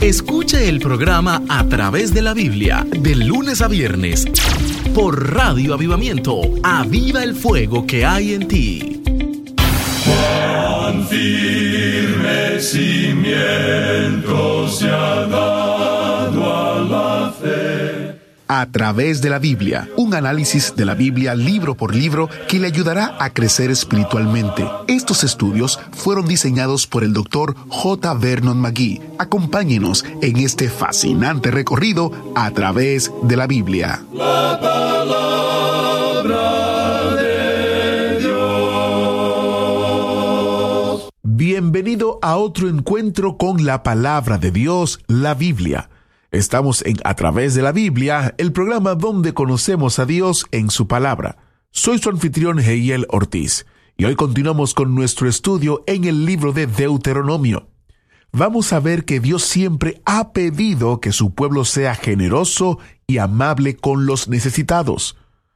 Escucha el programa A Través de la Biblia, de lunes a viernes, por Radio Avivamiento. Aviva el fuego que hay en ti. Cuán firme cimiento se ha dado a la fe. A Través de la Biblia, un análisis de la Biblia libro por libro que le ayudará a crecer espiritualmente. Estos estudios fueron diseñados por el Dr. J. Vernon McGee. Acompáñenos en este fascinante recorrido a través de la Biblia. La palabra de Dios. Bienvenido a otro encuentro con la palabra de Dios, la Biblia. Estamos en A Través de la Biblia, el programa donde conocemos a Dios en su palabra. Soy su anfitrión Heiel Ortiz, y hoy continuamos con nuestro estudio en el libro de Deuteronomio. Vamos a ver que Dios siempre ha pedido que su pueblo sea generoso y amable con los necesitados.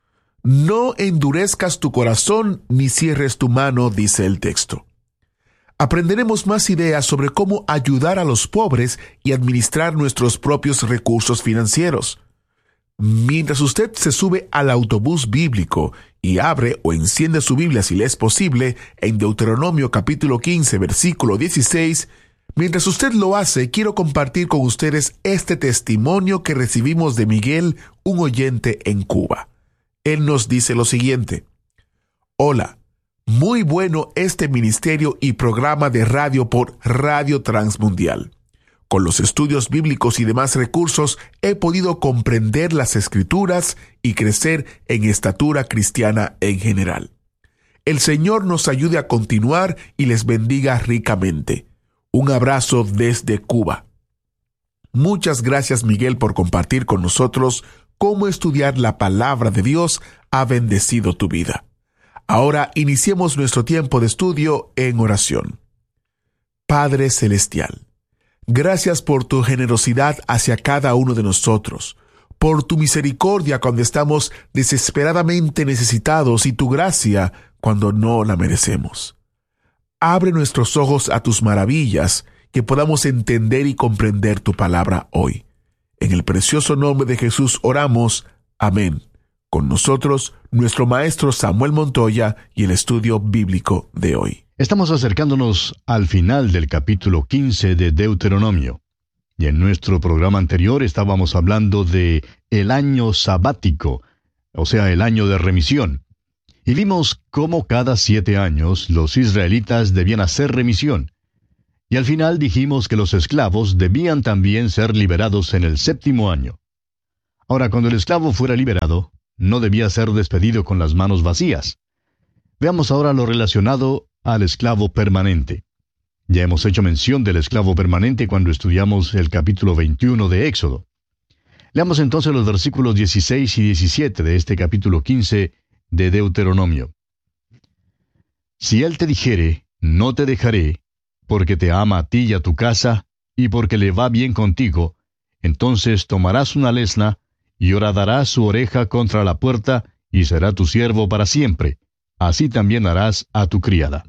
No endurezcas tu corazón ni cierres tu mano, dice el texto. Aprenderemos más ideas sobre cómo ayudar a los pobres y administrar nuestros propios recursos financieros. Mientras usted se sube al autobús bíblico y abre o enciende su Biblia si le es posible, en Deuteronomio capítulo 15, versículo 16, mientras usted lo hace, quiero compartir con ustedes este testimonio que recibimos de Miguel, un oyente en Cuba. Él nos dice lo siguiente: Hola. Muy bueno este ministerio y programa de radio por Radio Transmundial. Con los estudios bíblicos y demás recursos he podido comprender las Escrituras y crecer en estatura cristiana en general. El Señor nos ayude a continuar y les bendiga ricamente. Un abrazo desde Cuba. Muchas gracias, Miguel, por compartir con nosotros cómo estudiar la palabra de Dios ha bendecido tu vida. Ahora iniciemos nuestro tiempo de estudio en oración. Padre Celestial, gracias por tu generosidad hacia cada uno de nosotros, por tu misericordia cuando estamos desesperadamente necesitados y tu gracia cuando no la merecemos. Abre nuestros ojos a tus maravillas, que podamos entender y comprender tu palabra hoy. En el precioso nombre de Jesús oramos. Amén. Con nosotros, nuestro maestro Samuel Montoya y el estudio bíblico de hoy. Estamos acercándonos al final del capítulo 15 de Deuteronomio. Y en nuestro programa anterior estábamos hablando de el año sabático, o sea, el año de remisión. Y vimos cómo cada 7 años los israelitas debían hacer remisión. Y al final dijimos que los esclavos debían también ser liberados en el 7º año. Ahora, cuando el esclavo fuera liberado, no debía ser despedido con las manos vacías. Veamos ahora lo relacionado al esclavo permanente. Ya hemos hecho mención del esclavo permanente cuando estudiamos el capítulo 21 de Éxodo. Leamos entonces los versículos 16 y 17 de este capítulo 15 de Deuteronomio. Si él te dijere, no te dejaré, porque te ama a ti y a tu casa, y porque le va bien contigo, entonces tomarás una lesna, y horadarás su oreja contra la puerta, y será tu siervo para siempre. Así también harás a tu criada.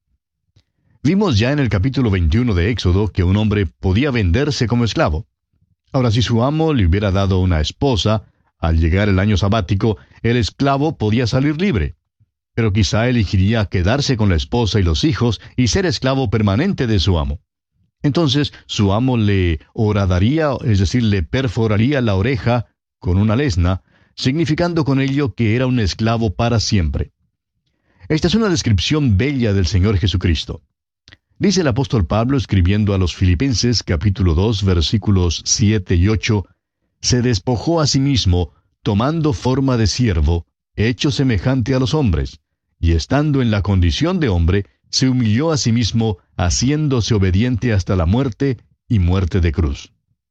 Vimos ya en el capítulo 21 de Éxodo que un hombre podía venderse como esclavo. Ahora, si su amo le hubiera dado una esposa, al llegar el año sabático, el esclavo podía salir libre. Pero quizá elegiría quedarse con la esposa y los hijos y ser esclavo permanente de su amo. Entonces, su amo le horadaría, es decir, le perforaría la oreja con una lesna, significando con ello que era un esclavo para siempre. Esta es una descripción bella del Señor Jesucristo. Dice el apóstol Pablo escribiendo a los Filipenses capítulo 2 versículos 7 y 8, «Se despojó a sí mismo, tomando forma de siervo, hecho semejante a los hombres, y estando en la condición de hombre, se humilló a sí mismo, haciéndose obediente hasta la muerte y muerte de cruz».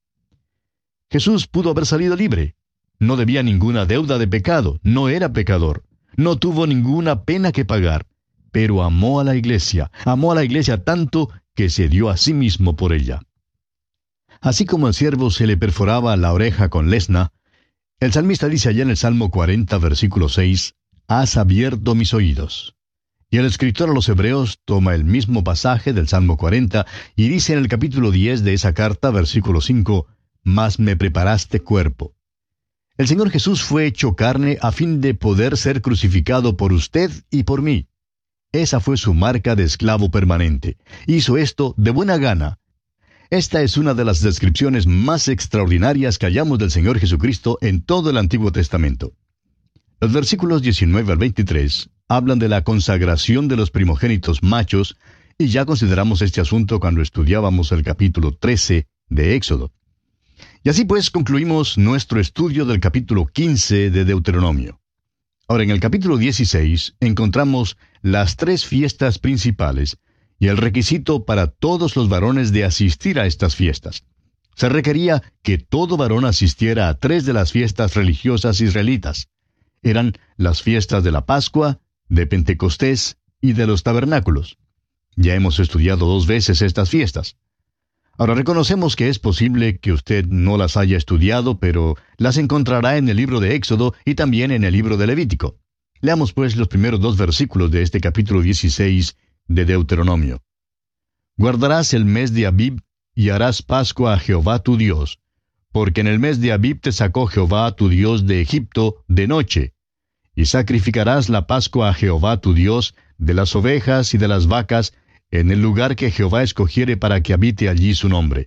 Jesús pudo haber salido libre. No debía ninguna deuda de pecado, no era pecador, no tuvo ninguna pena que pagar, pero amó a la iglesia tanto que se dio a sí mismo por ella. Así como al siervo se le perforaba la oreja con lesna, el salmista dice allá en el Salmo 40, versículo 6, «Has abierto mis oídos». Y el escritor a los Hebreos toma el mismo pasaje del Salmo 40 y dice en el capítulo 10 de esa carta, versículo 5, «Mas me preparaste cuerpo». El Señor Jesús fue hecho carne a fin de poder ser crucificado por usted y por mí. Esa fue su marca de esclavo permanente. Hizo esto de buena gana. Esta es una de las descripciones más extraordinarias que hallamos del Señor Jesucristo en todo el Antiguo Testamento. Los versículos 19 al 23 hablan de la consagración de los primogénitos machos, y ya consideramos este asunto cuando estudiábamos el capítulo 13 de Éxodo. Y así pues concluimos nuestro estudio del capítulo 15 de Deuteronomio. Ahora en el capítulo 16 encontramos las 3 fiestas principales y el requisito para todos los varones de asistir a estas fiestas. Se requería que todo varón asistiera a 3 de las fiestas religiosas israelitas. Eran las fiestas de la Pascua, de Pentecostés y de los tabernáculos. Ya hemos estudiado 2 veces estas fiestas. Ahora reconocemos que es posible que usted no las haya estudiado, pero las encontrará en el libro de Éxodo y también en el libro de Levítico. Leamos pues los primeros 2 versículos de este capítulo 16 de Deuteronomio. Guardarás el mes de Abib y harás Pascua a Jehová tu Dios, porque en el mes de Abib te sacó Jehová tu Dios de Egipto de noche. Y sacrificarás la Pascua a Jehová tu Dios de las ovejas y de las vacas en el lugar que Jehová escogiere para que habite allí su nombre.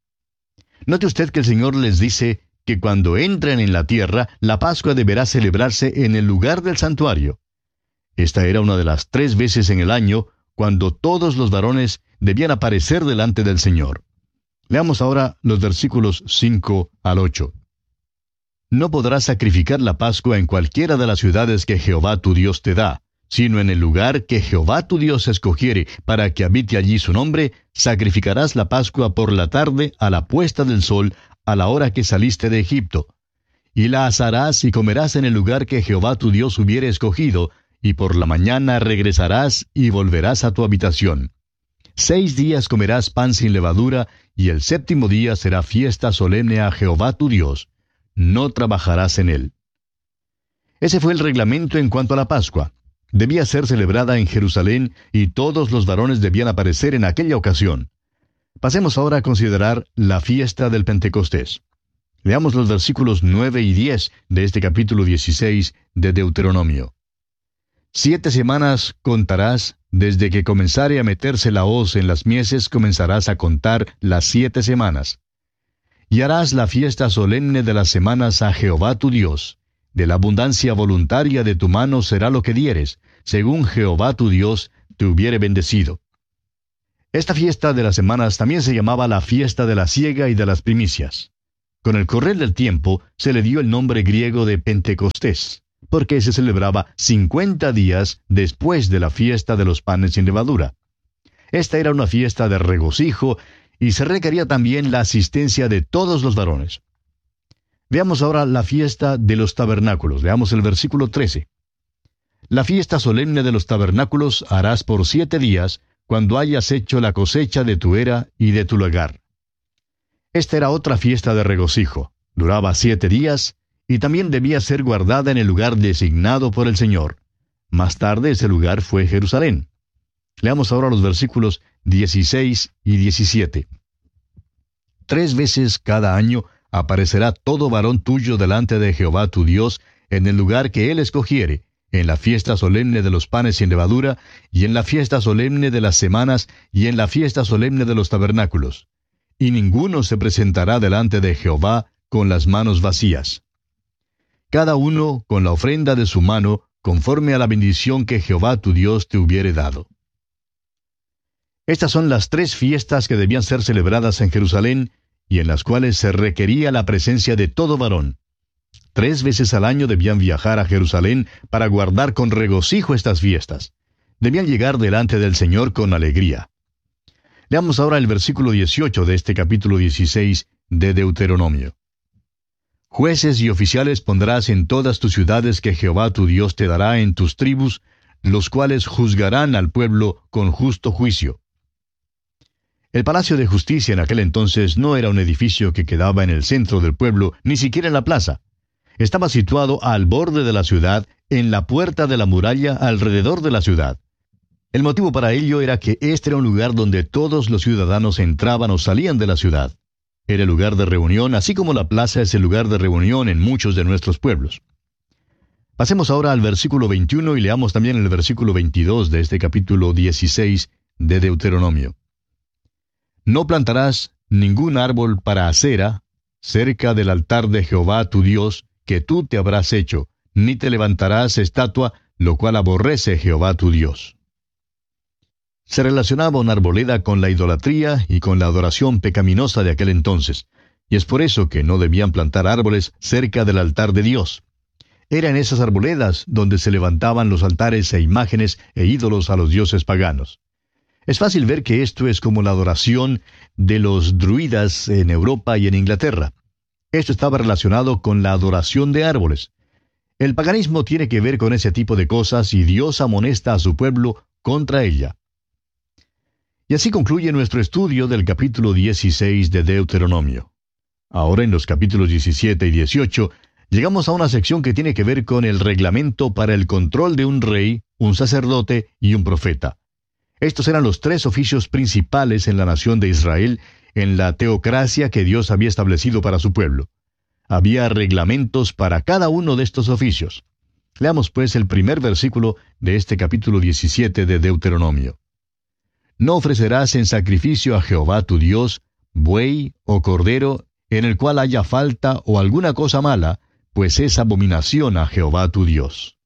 Note usted que el Señor les dice que cuando entren en la tierra, la Pascua deberá celebrarse en el lugar del santuario. Esta era una de las 3 veces en el año cuando todos los varones debían aparecer delante del Señor. Leamos ahora los versículos 5 al 8. No podrás sacrificar la Pascua en cualquiera de las ciudades que Jehová tu Dios te da, sino en el lugar que Jehová tu Dios escogiere para que habite allí su nombre, sacrificarás la Pascua por la tarde a la puesta del sol, a la hora que saliste de Egipto. Y la asarás y comerás en el lugar que Jehová tu Dios hubiere escogido, y por la mañana regresarás y volverás a tu habitación. 6 días comerás pan sin levadura, y el 7º día será fiesta solemne a Jehová tu Dios. No trabajarás en él. Ese fue el reglamento en cuanto a la Pascua. Debía ser celebrada en Jerusalén y todos los varones debían aparecer en aquella ocasión. Pasemos ahora a considerar la fiesta del Pentecostés. Leamos los versículos 9 y 10 de este capítulo 16 de Deuteronomio. 7 semanas contarás, desde que comenzare a meterse la hoz en las mieses comenzarás a contar las 7 semanas. Y harás la fiesta solemne de las semanas a Jehová tu Dios. De la abundancia voluntaria de tu mano será lo que dieres, según Jehová tu Dios te hubiere bendecido. Esta fiesta de las semanas también se llamaba la fiesta de la siega y de las primicias. Con el correr del tiempo se le dio el nombre griego de Pentecostés, porque se celebraba 50 días después de la fiesta de los panes sin levadura. Esta era una fiesta de regocijo y se requería también la asistencia de todos los varones. Veamos ahora la fiesta de los tabernáculos. Leamos el versículo 13. La fiesta solemne de los tabernáculos harás por 7 días, cuando hayas hecho la cosecha de tu era y de tu lagar. Esta era otra fiesta de regocijo. Duraba 7 días, y también debía ser guardada en el lugar designado por el Señor. Más tarde ese lugar fue Jerusalén. Leamos ahora los versículos 16 y 17. 3 veces cada año aparecerá todo varón tuyo delante de Jehová tu Dios en el lugar que él escogiere, en la fiesta solemne de los panes sin levadura, y en la fiesta solemne de las semanas, y en la fiesta solemne de los tabernáculos. Y ninguno se presentará delante de Jehová con las manos vacías. Cada uno con la ofrenda de su mano, conforme a la bendición que Jehová tu Dios te hubiere dado. Estas son las 3 fiestas que debían ser celebradas en Jerusalén, y en las cuales se requería la presencia de todo varón. 3 veces al año debían viajar a Jerusalén para guardar con regocijo estas fiestas. Debían llegar delante del Señor con alegría. Leamos ahora el versículo 18 de este capítulo 16 de Deuteronomio. Jueces y oficiales pondrás en todas tus ciudades que Jehová tu Dios te dará en tus tribus, los cuales juzgarán al pueblo con justo juicio. El Palacio de Justicia en aquel entonces no era un edificio que quedaba en el centro del pueblo, ni siquiera en la plaza. Estaba situado al borde de la ciudad, en la puerta de la muralla alrededor de la ciudad. El motivo para ello era que este era un lugar donde todos los ciudadanos entraban o salían de la ciudad. Era el lugar de reunión, así como la plaza es el lugar de reunión en muchos de nuestros pueblos. Pasemos ahora al versículo 21 y leamos también el versículo 22 de este capítulo 16 de Deuteronomio. No plantarás ningún árbol para acera cerca del altar de Jehová tu Dios, que tú te habrás hecho, ni te levantarás estatua, lo cual aborrece Jehová tu Dios. Se relacionaba una arboleda con la idolatría y con la adoración pecaminosa de aquel entonces, y es por eso que no debían plantar árboles cerca del altar de Dios. Era en esas arboledas donde se levantaban los altares e imágenes e ídolos a los dioses paganos. Es fácil ver que esto es como la adoración de los druidas en Europa y en Inglaterra. Esto estaba relacionado con la adoración de árboles. El paganismo tiene que ver con ese tipo de cosas y Dios amonesta a su pueblo contra ella. Y así concluye nuestro estudio del capítulo 16 de Deuteronomio. Ahora en los capítulos 17 y 18 llegamos a una sección que tiene que ver con el reglamento para el control de un rey, un sacerdote y un profeta. Estos eran los tres oficios principales en la nación de Israel, en la teocracia que Dios había establecido para su pueblo. Había reglamentos para cada uno de estos oficios. Leamos pues el primer versículo de este capítulo 17 de Deuteronomio. No ofrecerás en sacrificio a Jehová tu Dios buey o cordero en el cual haya falta o alguna cosa mala, pues es abominación a Jehová tu Dios.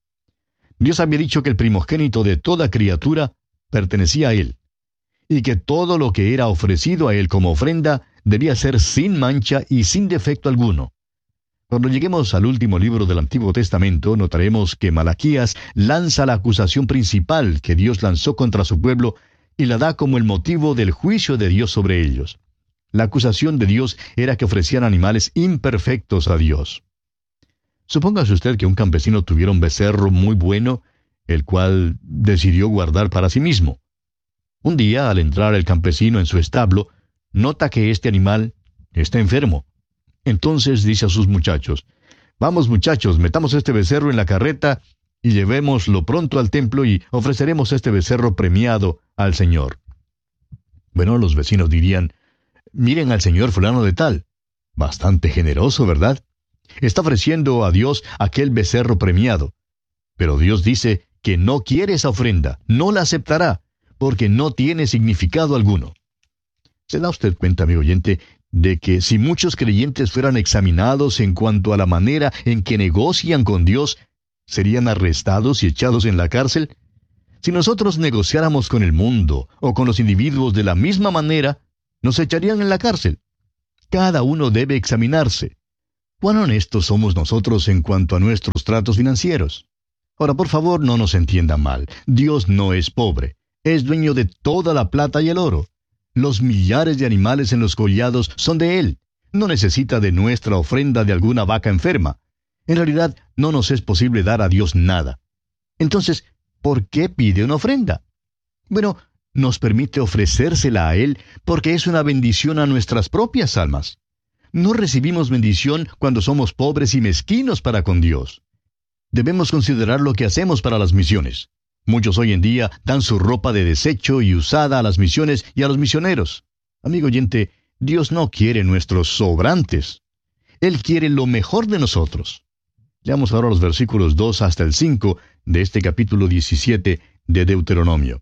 Dios había dicho que el primogénito de toda criatura pertenecía a Él, y que todo lo que era ofrecido a Él como ofrenda debía ser sin mancha y sin defecto alguno. Cuando lleguemos al último libro del Antiguo Testamento, notaremos que Malaquías lanza la acusación principal que Dios lanzó contra su pueblo y la da como el motivo del juicio de Dios sobre ellos. La acusación de Dios era que ofrecían animales imperfectos a Dios. Supóngase usted que un campesino tuviera un becerro muy bueno, el cual decidió guardar para sí mismo. Un día, al entrar el campesino en su establo, nota que este animal está enfermo. Entonces dice a sus muchachos, «Vamos muchachos, metamos este becerro en la carreta y llevémoslo pronto al templo y ofreceremos este becerro premiado al Señor». Bueno, los vecinos dirían, «Miren al señor fulano de tal. Bastante generoso, ¿verdad? Está ofreciendo a Dios aquel becerro premiado». Pero Dios dice que no quiere esa ofrenda, no la aceptará, porque no tiene significado alguno. ¿Se da usted cuenta, amigo oyente, de que si muchos creyentes fueran examinados en cuanto a la manera en que negocian con Dios, serían arrestados y echados en la cárcel? Si nosotros negociáramos con el mundo o con los individuos de la misma manera, nos echarían en la cárcel. Cada uno debe examinarse. ¿Cuán honestos somos nosotros en cuanto a nuestros tratos financieros? Ahora, por favor, no nos entiendan mal. Dios no es pobre. Es dueño de toda la plata y el oro. Los millares de animales en los collados son de Él. No necesita de nuestra ofrenda de alguna vaca enferma. En realidad, no nos es posible dar a Dios nada. Entonces, ¿por qué pide una ofrenda? Bueno, nos permite ofrecérsela a Él porque es una bendición a nuestras propias almas. No recibimos bendición cuando somos pobres y mezquinos para con Dios. Debemos considerar lo que hacemos para las misiones. Muchos hoy en día dan su ropa de desecho y usada a las misiones y a los misioneros. Amigo oyente, Dios no quiere nuestros sobrantes. Él quiere lo mejor de nosotros. Leamos ahora los versículos 2 hasta el 5 de este capítulo 17 de Deuteronomio.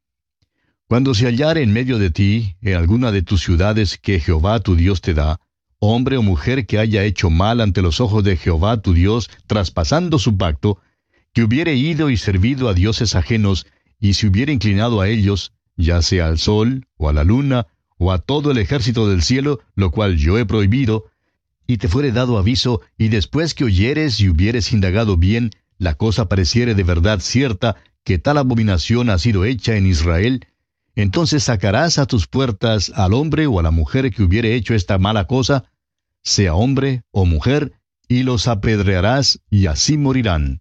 Cuando se hallare en medio de ti, en alguna de tus ciudades que Jehová tu Dios te da, hombre o mujer que haya hecho mal ante los ojos de Jehová tu Dios, traspasando su pacto, que hubiere ido y servido a dioses ajenos, y se hubiere inclinado a ellos, ya sea al sol, o a la luna, o a todo el ejército del cielo, lo cual yo he prohibido, y te fuere dado aviso, y después que oyeres y hubieres indagado bien, la cosa pareciere de verdad cierta, que tal abominación ha sido hecha en Israel, entonces sacarás a tus puertas al hombre o a la mujer que hubiere hecho esta mala cosa, sea hombre o mujer, y los apedrearás, y así morirán.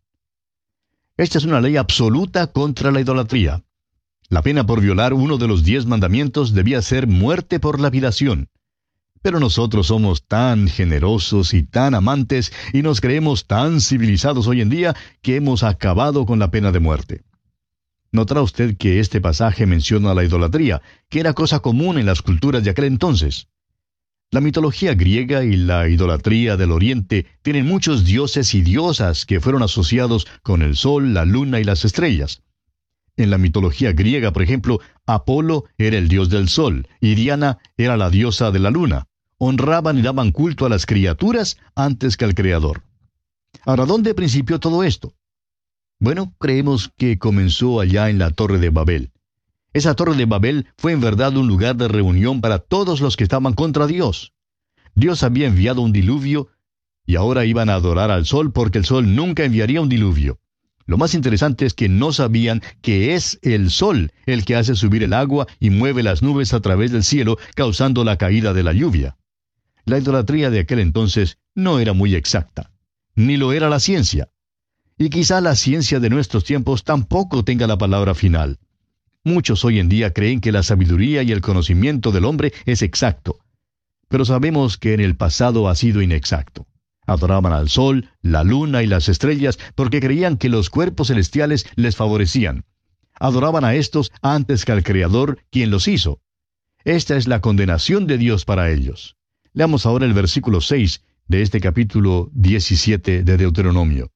Esta es una ley absoluta contra la idolatría. La pena por violar uno de los 10 mandamientos debía ser muerte por lapidación. Pero nosotros somos tan generosos y tan amantes y nos creemos tan civilizados hoy en día que hemos acabado con la pena de muerte. Notará usted que este pasaje menciona la idolatría, que era cosa común en las culturas de aquel entonces. La mitología griega y la idolatría del Oriente tienen muchos dioses y diosas que fueron asociados con el sol, la luna y las estrellas. En la mitología griega, por ejemplo, Apolo era el dios del sol y Diana era la diosa de la luna. Honraban y daban culto a las criaturas antes que al Creador. Ahora, ¿dónde principió todo esto? Bueno, creemos que comenzó allá en la Torre de Babel. Esa Torre de Babel fue en verdad un lugar de reunión para todos los que estaban contra Dios. Dios había enviado un diluvio y ahora iban a adorar al sol porque el sol nunca enviaría un diluvio. Lo más interesante es que no sabían que es el sol el que hace subir el agua y mueve las nubes a través del cielo, causando la caída de la lluvia. La idolatría de aquel entonces no era muy exacta, ni lo era la ciencia. Y quizá la ciencia de nuestros tiempos tampoco tenga la palabra final. Muchos hoy en día creen que la sabiduría y el conocimiento del hombre es exacto, pero sabemos que en el pasado ha sido inexacto. Adoraban al sol, la luna y las estrellas porque creían que los cuerpos celestiales les favorecían. Adoraban a estos antes que al Creador, quien los hizo. Esta es la condenación de Dios para ellos. Leamos ahora el versículo 6 de este capítulo 17 de Deuteronomio.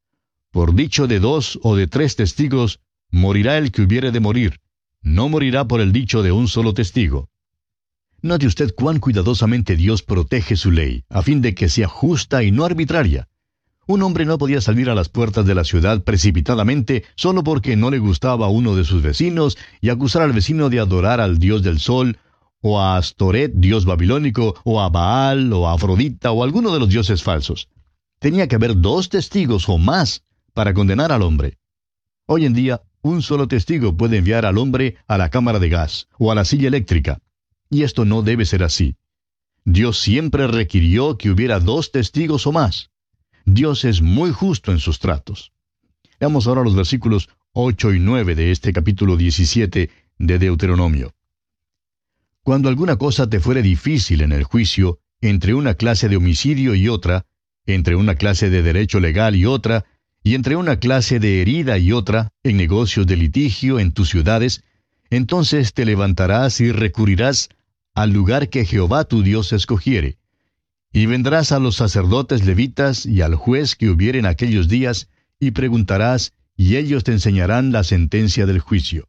Por dicho de 2 o de 3 testigos, morirá el que hubiere de morir. No morirá por el dicho de un solo testigo. Note usted cuán cuidadosamente Dios protege su ley, a fin de que sea justa y no arbitraria. Un hombre no podía salir a las puertas de la ciudad precipitadamente solo porque no le gustaba a uno de sus vecinos y acusar al vecino de adorar al dios del sol, o a Astoret, dios babilónico, o a Baal, o a Afrodita, o a alguno de los dioses falsos. Tenía que haber 2 testigos o más para condenar al hombre. Hoy en día, un solo testigo puede enviar al hombre a la cámara de gas o a la silla eléctrica. Y esto no debe ser así. Dios siempre requirió que hubiera 2 testigos o más. Dios es muy justo en sus tratos. Veamos ahora los versículos 8 y 9 de este capítulo 17 de Deuteronomio. Cuando alguna cosa te fuere difícil en el juicio, entre una clase de homicidio y otra, entre una clase de derecho legal y otra, y entre una clase de herida y otra, en negocios de litigio en tus ciudades, entonces te levantarás y recurrirás al lugar que Jehová tu Dios escogiere. Y vendrás a los sacerdotes levitas y al juez que hubiere en aquellos días, y preguntarás, y ellos te enseñarán la sentencia del juicio.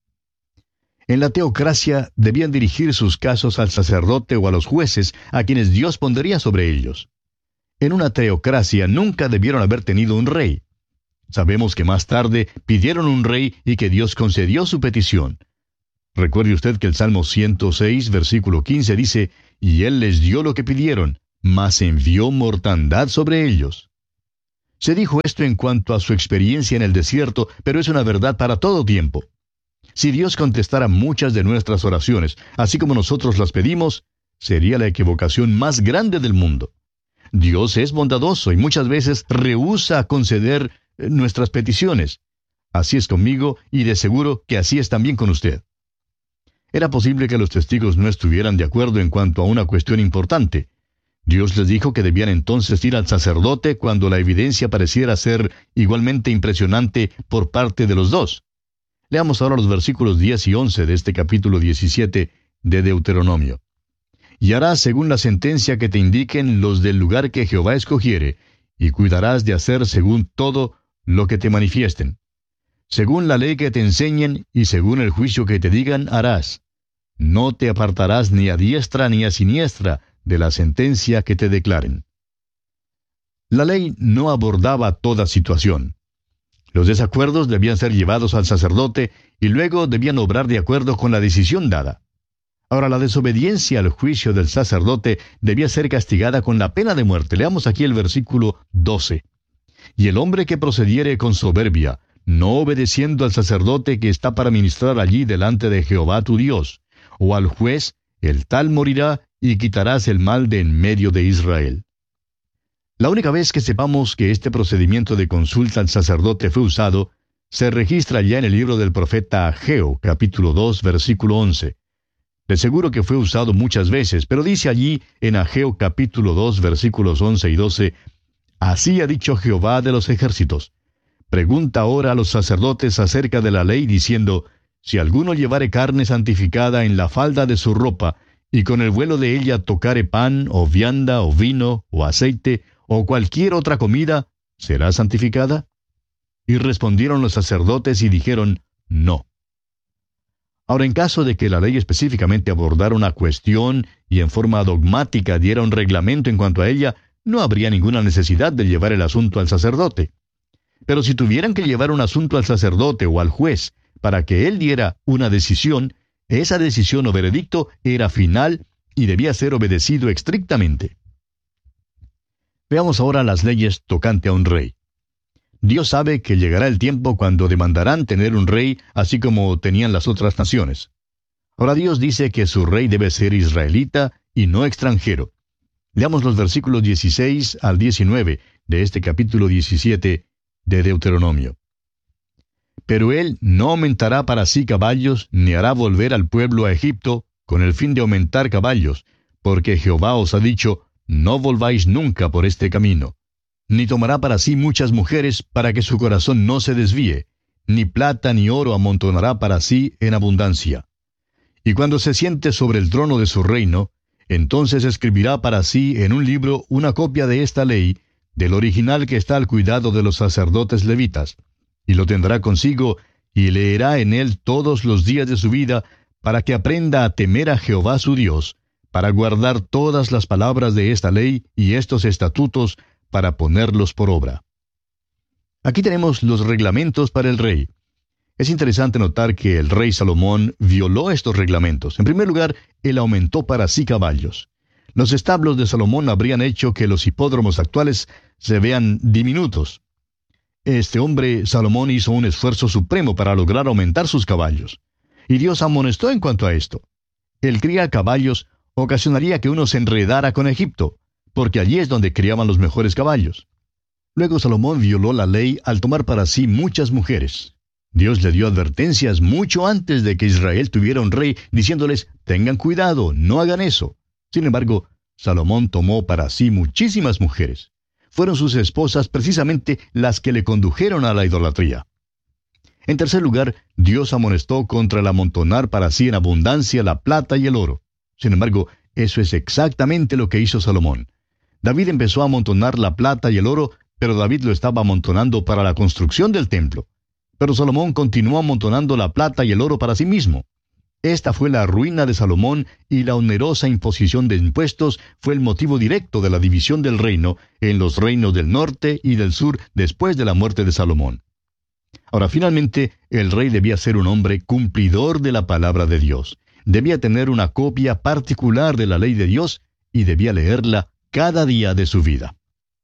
En la teocracia debían dirigir sus casos al sacerdote o a los jueces, a quienes Dios pondría sobre ellos. En una teocracia nunca debieron haber tenido un rey. Sabemos que más tarde pidieron un rey y que Dios concedió su petición. Recuerde usted que el Salmo 106, versículo 15 dice, «Y Él les dio lo que pidieron, mas envió mortandad sobre ellos». Se dijo esto en cuanto a su experiencia en el desierto, pero es una verdad para todo tiempo. Si Dios contestara muchas de nuestras oraciones, así como nosotros las pedimos, sería la equivocación más grande del mundo. Dios es bondadoso y muchas veces rehúsa conceder nuestras peticiones. Así es conmigo y de seguro que así es también con usted. Era posible que los testigos no estuvieran de acuerdo en cuanto a una cuestión importante. Dios les dijo que debían entonces ir al sacerdote cuando la evidencia pareciera ser igualmente impresionante por parte de los 2. Leamos ahora los versículos 10 y 11 de este capítulo 17 de Deuteronomio. Y harás según la sentencia que te indiquen los del lugar que Jehová escogiere, y cuidarás de hacer según todo lo que te manifiesten. Según la ley que te enseñen y según el juicio que te digan harás. No te apartarás ni a diestra ni a siniestra de la sentencia que te declaren. La ley no abordaba toda situación. Los desacuerdos debían ser llevados al sacerdote y luego debían obrar de acuerdo con la decisión dada. Ahora, la desobediencia al juicio del sacerdote debía ser castigada con la pena de muerte. Leamos aquí el versículo 12. Y el hombre que procediere con soberbia, no obedeciendo al sacerdote que está para ministrar allí delante de Jehová tu Dios, o al juez, el tal morirá, y quitarás el mal de en medio de Israel. La única vez que sepamos que este procedimiento de consulta al sacerdote fue usado, se registra ya en el libro del profeta Ageo, capítulo 2, versículo 11. De seguro que fue usado muchas veces, pero dice allí en Ageo capítulo 2, versículos 11 y 12, «Así ha dicho Jehová de los ejércitos, pregunta ahora a los sacerdotes acerca de la ley, diciendo: si alguno llevare carne santificada en la falda de su ropa, y con el vuelo de ella tocare pan, o vianda, o vino, o aceite, o cualquier otra comida, ¿será santificada? Y respondieron los sacerdotes y dijeron: no. Ahora, en caso de que la ley específicamente abordara una cuestión y en forma dogmática diera un reglamento en cuanto a ella, no habría ninguna necesidad de llevar el asunto al sacerdote. Pero si tuvieran que llevar un asunto al sacerdote o al juez para que él diera una decisión, esa decisión o veredicto era final y debía ser obedecido estrictamente. Veamos ahora las leyes tocante a un rey. Dios sabe que llegará el tiempo cuando demandarán tener un rey, así como tenían las otras naciones. Ahora Dios dice que su rey debe ser israelita y no extranjero. Leamos los versículos 16 al 19 de este capítulo 17 de Deuteronomio. Pero él no aumentará para sí caballos, ni hará volver al pueblo a Egipto, con el fin de aumentar caballos, porque Jehová os ha dicho: no volváis nunca por este camino. Ni tomará para sí muchas mujeres, para que su corazón no se desvíe, ni plata ni oro amontonará para sí en abundancia. Y cuando se siente sobre el trono de su reino, entonces escribirá para sí en un libro una copia de esta ley, del original que está al cuidado de los sacerdotes levitas, y lo tendrá consigo, y leerá en él todos los días de su vida, para que aprenda a temer a Jehová su Dios, para guardar todas las palabras de esta ley y estos estatutos, para ponerlos por obra. Aquí tenemos los reglamentos para el rey. Es interesante notar que el rey Salomón violó estos reglamentos. En primer lugar, él aumentó para sí caballos. Los establos de Salomón habrían hecho que los hipódromos actuales se vean diminutos. Este hombre, Salomón, hizo un esfuerzo supremo para lograr aumentar sus caballos. Y Dios amonestó en cuanto a esto. El criar caballos ocasionaría que uno se enredara con Egipto, porque allí es donde criaban los mejores caballos. Luego Salomón violó la ley al tomar para sí muchas mujeres. Dios le dio advertencias mucho antes de que Israel tuviera un rey, diciéndoles: tengan cuidado, no hagan eso. Sin embargo, Salomón tomó para sí muchísimas mujeres. Fueron sus esposas precisamente las que le condujeron a la idolatría. En tercer lugar, Dios amonestó contra el amontonar para sí en abundancia la plata y el oro. Sin embargo, eso es exactamente lo que hizo Salomón. David empezó a amontonar la plata y el oro, pero David lo estaba amontonando para la construcción del templo. Pero Salomón continuó amontonando la plata y el oro para sí mismo. Esta fue la ruina de Salomón, y la onerosa imposición de impuestos fue el motivo directo de la división del reino en los reinos del norte y del sur después de la muerte de Salomón. Ahora, finalmente, el rey debía ser un hombre cumplidor de la palabra de Dios. Debía tener una copia particular de la ley de Dios y debía leerla cada día de su vida.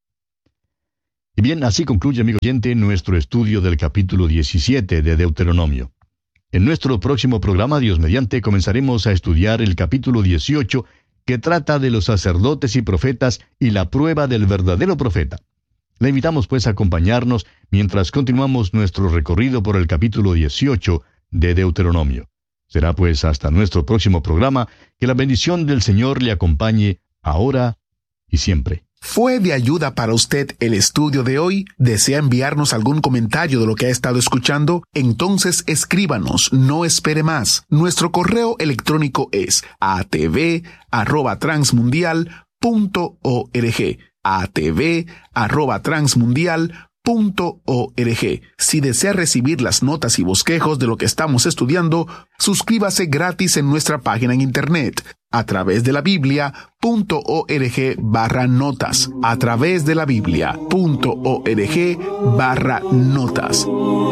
Y bien, así concluye, amigo oyente, nuestro estudio del capítulo 17 de Deuteronomio. En nuestro próximo programa, Dios mediante, comenzaremos a estudiar el capítulo 18, que trata de los sacerdotes y profetas y la prueba del verdadero profeta. Le invitamos pues a acompañarnos mientras continuamos nuestro recorrido por el capítulo 18 de Deuteronomio. Será pues hasta nuestro próximo programa, que la bendición del Señor le acompañe ahora y siempre. ¿Fue de ayuda para usted el estudio de hoy? ¿Desea enviarnos algún comentario de lo que ha estado escuchando? Entonces escríbanos, no espere más. Nuestro correo electrónico es atv@transmundial.org. atv@transmundial.org. Si desea recibir las notas y bosquejos de lo que estamos estudiando, suscríbase gratis en nuestra página en internet, a través de la Biblia.org/notas. a través de la Biblia.org/notas.